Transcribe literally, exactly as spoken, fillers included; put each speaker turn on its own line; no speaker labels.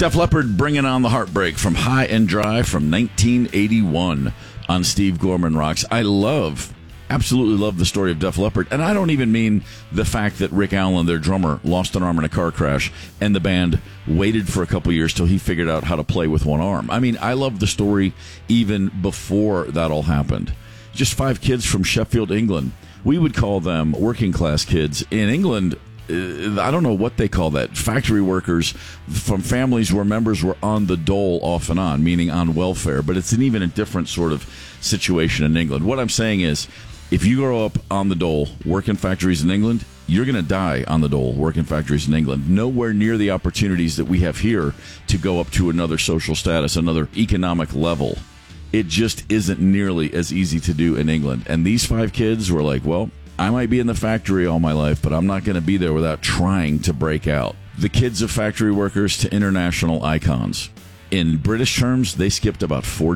Def Leppard bringing on the heartbreak from High and Dry from nineteen eighty-one on Steve Gorman Rocks. I love, absolutely love the story of Def Leppard. And I don't even mean the fact that Rick Allen, their drummer, lost an arm in a car crash and the band waited for a couple years till he figured out how to play with one arm. I mean, I love the story even before that all happened. Just five kids from Sheffield, England. We would call them working class kids. In England, I don't know what they call that. Factory workers from families where members were on the dole off and on, meaning on welfare. But it's an even a different sort of situation in England. What I'm saying is, if you grow up on the dole, work in factories in England, you're going to die on the dole, work in factories in England. Nowhere near the opportunities that we have here to go up to another social status, another economic level. It just isn't nearly as easy to do in England. And these five kids were like, well, I might be in the factory all my life, but I'm not going to be there without trying to break out. The kids of factory workers to international icons. In British terms, they skipped about four